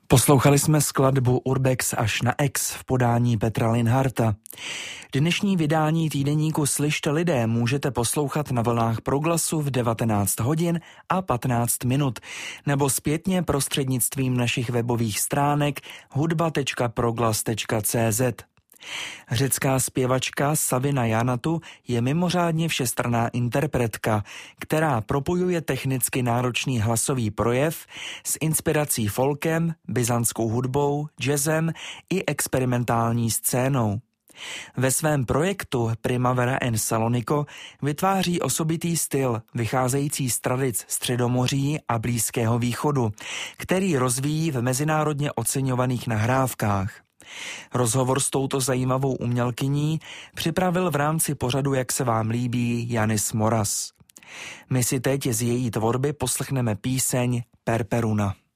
Poslouchali jsme skladbu Urbex až na Ex v podání Petra Linharta. Dnešní vydání týdeníku Slyšte lidé můžete poslouchat na vlnách Proglasu v 19 hodin a 15 minut nebo zpětně prostřednictvím našich webových stránek hudba.proglas.cz. Řecká zpěvačka Savina Janatu je mimořádně všestranná interpretka, která propojuje technicky náročný hlasový projev s inspirací folkem, byzantskou hudbou, jazzem i experimentální scénou. Ve svém projektu Primavera en Saloniko vytváří osobitý styl, vycházející z tradic Středomoří a Blízkého východu, který rozvíjí v mezinárodně oceňovaných nahrávkách. Rozhovor s touto zajímavou umělkyní připravil v rámci pořadu Jak se vám líbí Janis Moras. My si teď z její tvorby poslechneme píseň Perperuna.